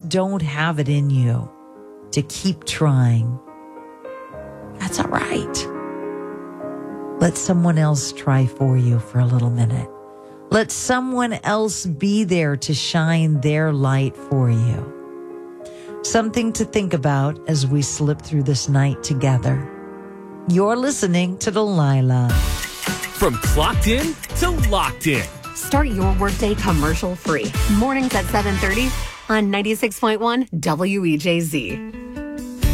don't have it in you to keep trying, that's all right. Let someone else try for you for a little minute. Let someone else be there to shine their light for you. Something to think about as we slip through this night together. You're listening to Delilah. From clocked in to locked in. Start your workday commercial free. Mornings at 7:30 on 96.1 WEJZ.